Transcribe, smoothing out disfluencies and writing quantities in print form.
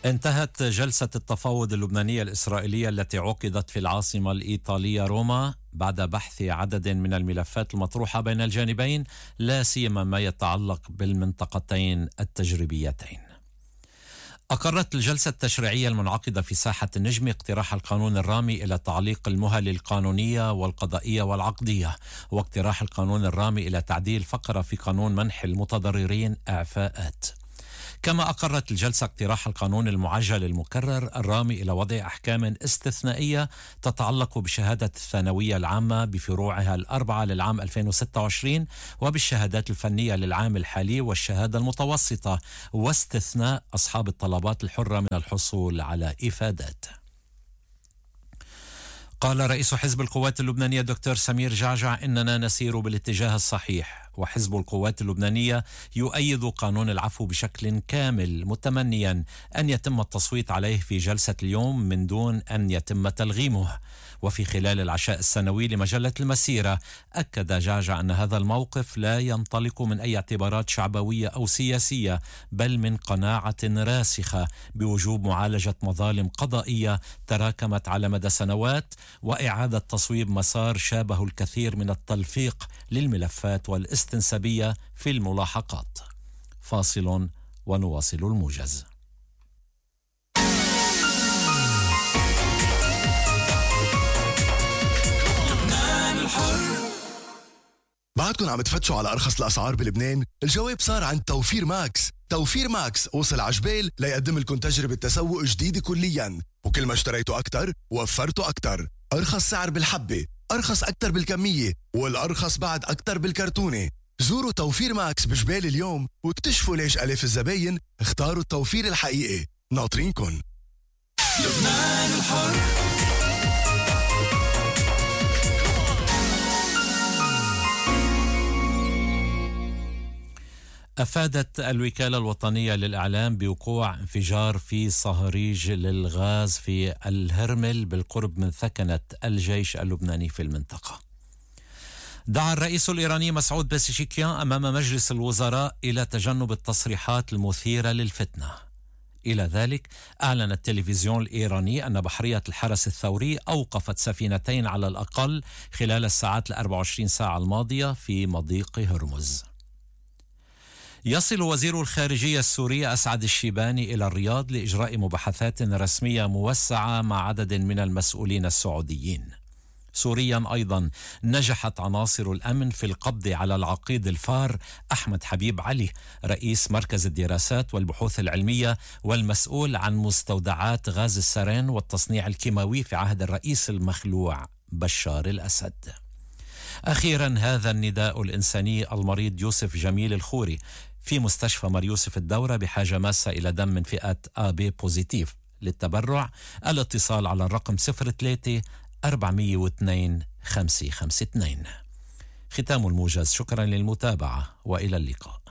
انتهت جلسة التفاوض اللبنانية الإسرائيلية التي عقدت في العاصمة الإيطالية روما بعد بحث عدد من الملفات المطروحة بين الجانبين، لا سيما ما يتعلق بالمنطقتين التجريبيتين. أقرت الجلسة التشريعية المنعقدة في ساحة النجم اقتراح القانون الرامي إلى تعليق المهل القانونية والقضائية والعقدية، واقتراح القانون الرامي إلى تعديل فقرة في قانون منح المتضررين إعفاءات. كما أقرت الجلسة اقتراح القانون المعجل المكرر الرامي إلى وضع أحكام استثنائية تتعلق بشهادة الثانوية العامة بفروعها الأربعة للعام 2026 وبالشهادات الفنية للعام الحالي والشهادة المتوسطة، واستثناء أصحاب الطلبات الحرة من الحصول على إفادات. قال رئيس حزب القوات اللبنانية دكتور سمير جعجع إننا نسير بالاتجاه الصحيح، وحزب القوات اللبنانية يؤيد قانون العفو بشكل كامل، متمنيا أن يتم التصويت عليه في جلسة اليوم من دون أن يتم تلغيمه. وفي خلال العشاء السنوي لمجلة المسيرة أكد جعجع أن هذا الموقف لا ينطلق من أي اعتبارات شعبوية أو سياسية، بل من قناعة راسخة بوجوب معالجة مظالم قضائية تراكمت على مدى سنوات، وإعادة تصويب مسار شابه الكثير من التلفيق للملفات والاستنسابية في الملاحقات. فاصل ونواصل الموجز. بعدكم عم تفتشوا على أرخص الأسعار بلبنان؟ الجواب صار عند توفير ماكس. توفير ماكس وصل عجبال ليقدم لكم تجربة تسوق جديدة كلياً، وكل ما اشتريتوا أكتر وفرتوا أكتر. أرخص سعر بالحبة، أرخص أكتر بالكمية، والأرخص بعد أكتر بالكرتونة. زوروا توفير ماكس بجبال اليوم واكتشفوا ليش ألاف الزباين اختاروا التوفير الحقيقي. ناطرينكن. لبنان الحر. أفادت الوكالة الوطنية للإعلام بوقوع انفجار في صهريج للغاز في الهرمل بالقرب من ثكنة الجيش اللبناني في المنطقة. دعا الرئيس الإيراني مسعود بيزيشكيان أمام مجلس الوزراء إلى تجنب التصريحات المثيرة للفتنة. إلى ذلك أعلن التلفزيون الإيراني أن بحرية الحرس الثوري أوقفت سفينتين على الأقل خلال الساعات 24 ساعة الماضية في مضيق هرمز. يصل وزير الخارجية السوري أسعد الشيباني إلى الرياض لإجراء مباحثات رسمية موسعة مع عدد من المسؤولين السعوديين. سوريا أيضا نجحت عناصر الأمن في القبض على العقيد الفار أحمد حبيب علي، رئيس مركز الدراسات والبحوث العلمية والمسؤول عن مستودعات غاز السرين والتصنيع الكيماوي في عهد الرئيس المخلوع بشار الأسد. أخيرا هذا النداء الإنساني: المريض يوسف جميل الخوري في مستشفى مار يوسف الدورة بحاجة ماسة إلى دم من فئة AB بوزيتيف. للتبرع الاتصال على الرقم 03 402 552. ختام الموجز، شكرا للمتابعة وإلى اللقاء.